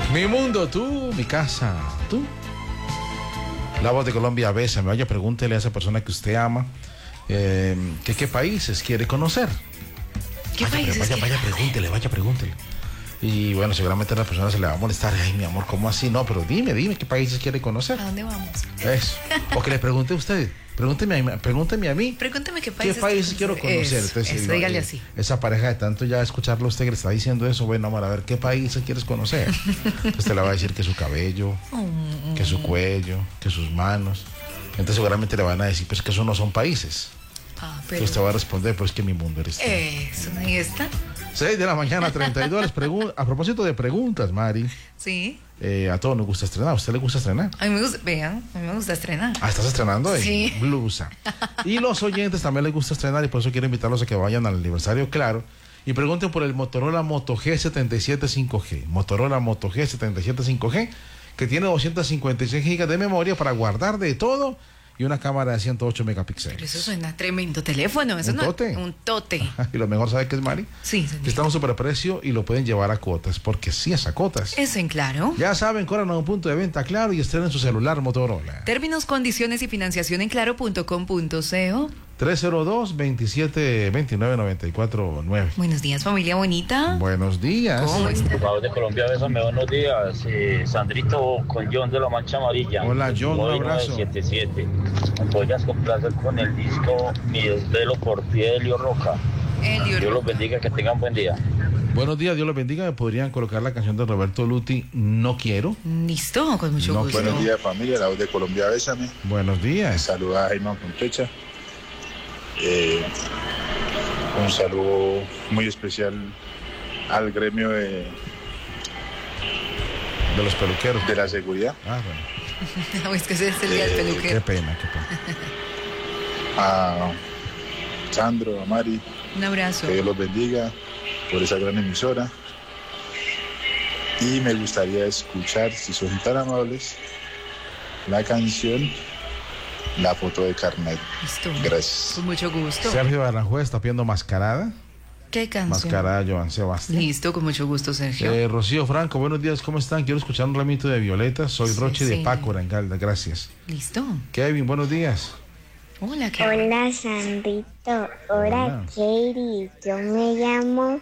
Mi mundo, tú, mi casa, tú. La Voz de Colombia, bésame. Vaya, pregúntele a esa persona que usted ama qué países quiere conocer. Vaya, pregúntele. Y bueno, seguramente a la persona se le va a molestar. Ay, mi amor, ¿cómo así? No, pero dime qué países quiere conocer. ¿A dónde vamos? Eso. O que le pregunte a usted. Pregúnteme a mí. Pregúnteme qué países quiero conocer. Entonces, eso, dígale así. Esa pareja de tanto ya escucharlo a usted que le está diciendo eso, bueno, amor, a ver, ¿qué países quieres conocer? Entonces te le va a decir que su cabello, que su cuello, que sus manos. Entonces seguramente le van a decir, pues que eso no son países. Pero usted va a responder, pues que mi mundo eres tú. Eso, ahí está. 6 de la mañana, 32. A propósito de preguntas, Mari. Sí. A todos nos gusta estrenar. ¿A usted le gusta estrenar? A mí me gusta, vean, a mí me gusta estrenar. ¿Estás estrenando hoy? Sí. Blusa. Y los oyentes también les gusta estrenar y por eso quiero invitarlos a que vayan al aniversario, claro. Y pregunten por el Motorola Moto G77 5G. Motorola Moto G77 5G, que tiene 256 GB de memoria para guardar de todo y una cámara de 108 megapíxeles. Pero eso suena tremendo teléfono. Eso ¿Un tote? Un tote. Y lo mejor, ¿sabe qué es, Mari? Sí, señor. Que está a un superprecio y lo pueden llevar a cuotas, porque sí es a cuotas. Eso en Claro. Ya saben, corran a un punto de venta Claro y estrenen su celular Motorola. Términos, condiciones y financiación en claro.com.co. 302-2729-949. Buenos días, familia bonita. Buenos días. ¿Cómo está? La Voz de Colombia, bésame, buenos días. Sandrito con John de la Mancha Amarilla. Hola, John, un abrazo. 977. ¿Me podrías complacer con el disco Mi Desvelo por ti de Elio Roca? Dios los bendiga, que tengan buen día. Buenos días, Dios los bendiga. ¿Me podrían colocar la canción de Roberto Luti, No Quiero? Listo, con mucho gusto. Buenos días, familia. La Voz de Colombia, bésame. Buenos días. Saluda a Jaime Contecha. Un saludo muy especial al gremio de los peluqueros. De la seguridad. Bueno. No, es que ese es el día del peluquero. Qué pena. A Sandro, a Mari. Un abrazo. Que Dios los bendiga por esa gran emisora. Y me gustaría escuchar, si son tan amables, la canción La Foto de Carnet. Listo. Gracias. Con mucho gusto. Sergio Aranjuez está pidiendo Mascarada. ¿Qué canción? Mascarada, Joan Sebastián. Listo, con mucho gusto, Sergio. Rocío Franco, buenos días, ¿cómo están? Quiero escuchar un ramito de violetas. Soy Roche de Pácora, en Galda, gracias. Listo. Kevin, buenos días. Hola, Kevin. Hola, Sandrito. Hola, Katie. Yo me llamo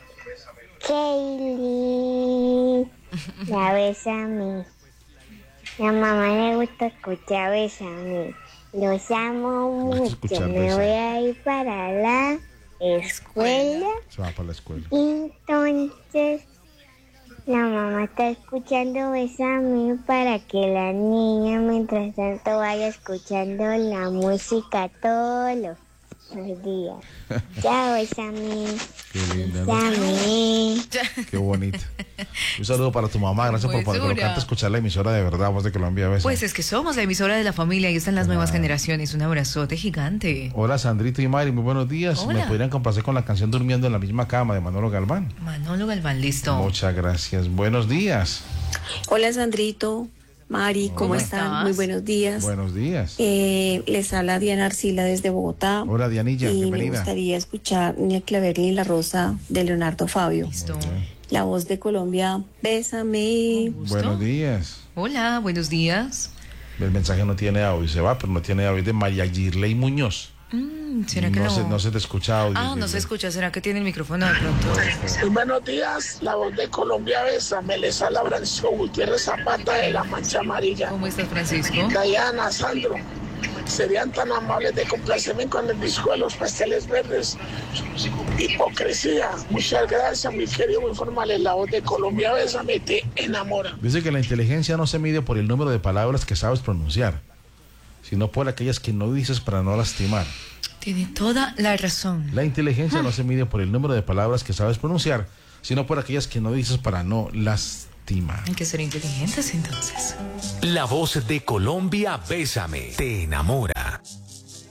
Kaylee. Ya bésame. La mamá le gusta escuchar bésame. Los amo mucho. Me voy a ir para la escuela. Se va para la escuela. Entonces, la mamá está escuchando bésame para que la niña mientras tanto vaya escuchando la música todos los días. Chao, bésame. Qué linda, ¿no? Bésame. Qué bonito. Un saludo para tu mamá, gracias por colocarte a escuchar la emisora de verdad, Voz de Colombia. Bésame. Pues es que somos la emisora de la familia y están las nuevas generaciones. Un abrazote gigante. Hola, Sandrito y Mari, muy buenos días. Hola. ¿Me podrían complacer con la canción Durmiendo en la misma cama de Manolo Galván? Manolo Galván, listo. Muchas gracias. Buenos días. Hola, Sandrito. Mari, ¿cómo están? estás? Muy buenos días. Buenos días. Les habla Diana Arcila desde Bogotá. Hola, Dianilla, y bienvenida. me gustaría escuchar Ni el clavel ni la rosa de Leonardo Fabio. Listo. La Voz de Colombia, bésame. Buenos días. Hola, buenos días. El mensaje no tiene audio, se va, pero no tiene audio. Es de María Girley Muñoz. ¿Será que No se te escucha audio. no se escucha. ¿Será que tiene el micrófono de pronto? Buenos días, La Voz de Colombia, bésame. Les habla Francisco Gutiérrez Zapata de la Mancha Amarilla. ¿Cómo estás, Francisco? Dayana, Sandro, serían tan amables de complacerme con el disco de los pasteles verdes. Hipocresía. Muchas gracias, mi querido, muy formales. La Voz de Colombia, bésame, te enamora. Dice que la inteligencia no se mide por el número de palabras que sabes pronunciar, sino por aquellas que no dices para no lastimar. Tiene toda la razón. La inteligencia no se mide por el número de palabras que sabes pronunciar, sino por aquellas que no dices para no lastimar. Hay que ser inteligentes entonces. La Voz de Colombia, bésame, te enamora.